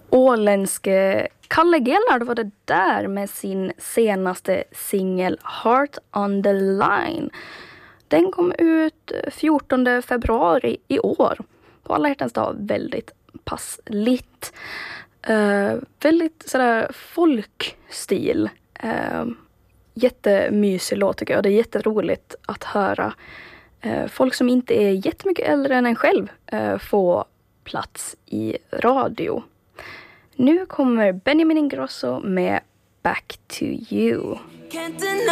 Åländske Kalle Gellard var det där med sin senaste singel Heart on the Line. Den kom ut 14 februari i år. På alla hjärtans dag, väldigt passligt. Väldigt sådär folkstil. Jättemysig låt tycker jag. Det är jätteroligt att höra folk som inte är jättemycket äldre än en själv få plats i radio. Nu kommer Benjamin Ingrosso med Back to You.